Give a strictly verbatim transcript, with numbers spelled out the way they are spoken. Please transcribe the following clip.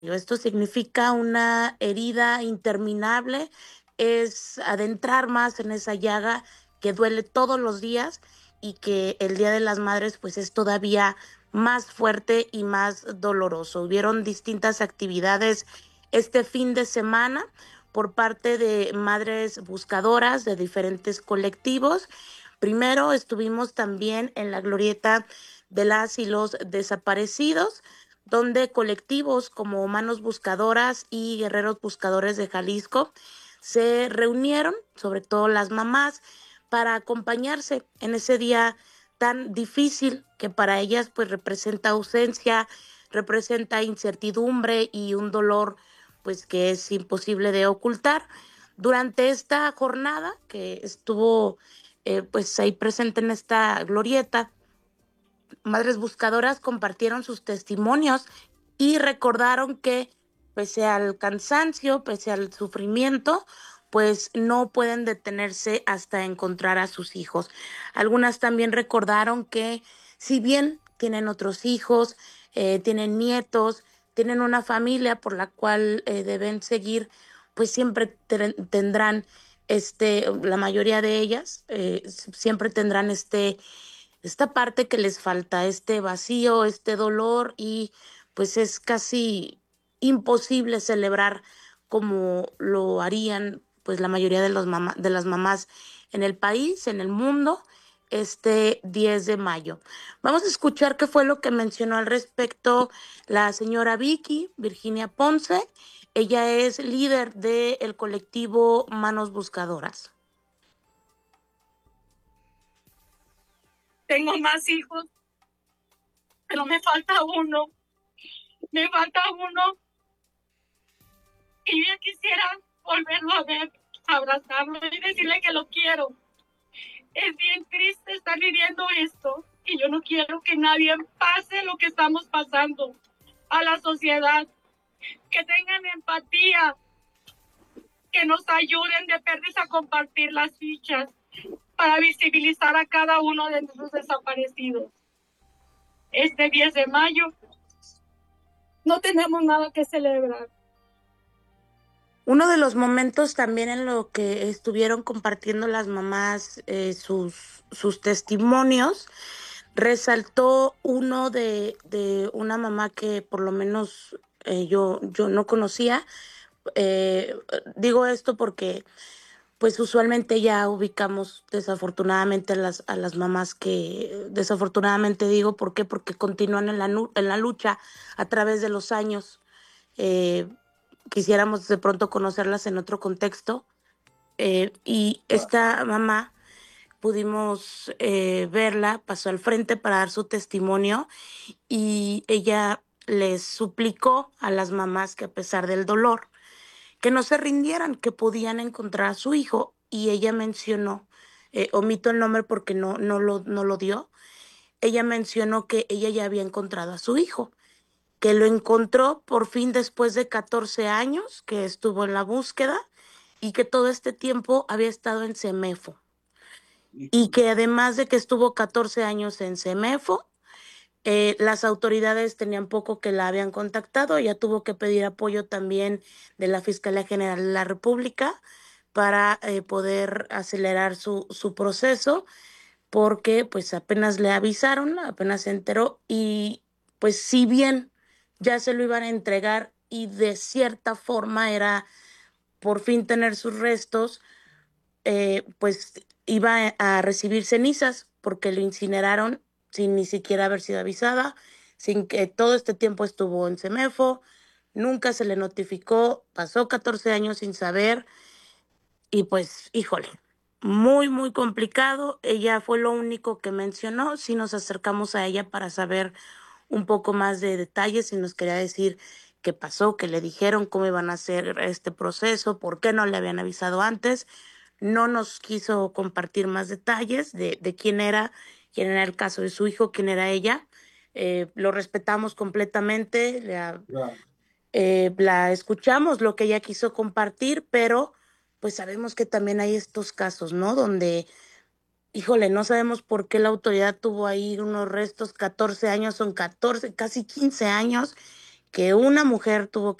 Esto significa una herida interminable, es adentrar más en esa llaga que duele todos los días y que el Día de las Madres pues es todavía más fuerte y más doloroso. Hubieron distintas actividades este fin de semana por parte de madres buscadoras de diferentes colectivos. Primero estuvimos también en la glorieta de las y los desaparecidos, donde colectivos como Manos Buscadoras y Guerreros Buscadores de Jalisco se reunieron, sobre todo las mamás, para acompañarse en ese día tan difícil que para ellas pues representa ausencia, representa incertidumbre y un dolor pues que es imposible de ocultar. Durante esta jornada que estuvo eh, pues ahí presente en esta glorieta, madres buscadoras compartieron sus testimonios y recordaron que pese al cansancio, pese al sufrimiento, pues no pueden detenerse hasta encontrar a sus hijos. Algunas también recordaron que si bien tienen otros hijos, eh, tienen nietos, tienen una familia por la cual eh, deben seguir, pues siempre te- tendrán este, la mayoría de ellas, eh, siempre tendrán este esta parte que les falta, este vacío, este dolor y pues es casi imposible celebrar como lo harían pues la mayoría de los mamá, de las mamás en el país, en el mundo, este diez de mayo. Vamos a escuchar qué fue lo que mencionó al respecto la señora Vicky, Virginia Ponce. Ella es líder del colectivo Manos Buscadoras. Tengo más hijos, pero me falta uno, me falta uno y yo ya quisiera volverlo a ver, abrazarlo y decirle que lo quiero. Es bien triste estar viviendo esto y yo no quiero que nadie pase lo que estamos pasando a la sociedad, que tengan empatía, que nos ayuden de perdiz a compartir las fichas para visibilizar a cada uno de nuestros desaparecidos. Este diez de mayo no tenemos nada que celebrar. Uno de los momentos también en lo que estuvieron compartiendo las mamás eh, sus, sus testimonios, resaltó uno de, de una mamá que por lo menos eh, yo, yo no conocía. Eh, digo esto porque pues usualmente ya ubicamos desafortunadamente a las, a las mamás que, desafortunadamente digo, ¿por qué? Porque continúan en la, nu- en la lucha a través de los años. Eh, Quisiéramos de pronto conocerlas en otro contexto. Eh, y esta mamá pudimos eh, verla, pasó al frente para dar su testimonio y ella les suplicó a las mamás que a pesar del dolor, que no se rindieran, que podían encontrar a su hijo. Y ella mencionó, eh, omito el nombre porque no, no, lo, no lo dio, ella mencionó que ella ya había encontrado a su hijo, que lo encontró por fin después de catorce años que estuvo en la búsqueda y que todo este tiempo había estado en Semefo. Y que además de que estuvo catorce años en Semefo, eh, las autoridades tenían poco que la habían contactado, ella tuvo que pedir apoyo también de la Fiscalía General de la República para eh, poder acelerar su, su proceso, porque pues apenas le avisaron, apenas se enteró y pues si bien ya se lo iban a entregar y de cierta forma era por fin tener sus restos, eh, pues iba a recibir cenizas porque lo incineraron sin ni siquiera haber sido avisada, sin que todo este tiempo estuvo en Semefo, nunca se le notificó, pasó catorce años sin saber y pues, híjole, muy, muy complicado. Ella fue lo único que mencionó. Sí nos acercamos a ella para saber un poco más de detalles y nos quería decir qué pasó, qué le dijeron, cómo iban a hacer este proceso, por qué no le habían avisado antes. No nos quiso compartir más detalles de, de quién era, quién era el caso de su hijo, quién era ella. Eh, lo respetamos completamente, la, eh, la escuchamos lo que ella quiso compartir, pero pues sabemos que también hay estos casos, ¿no? Donde, híjole, no sabemos por qué la autoridad tuvo ahí unos restos, catorce años, son catorce, casi quince años, que una mujer tuvo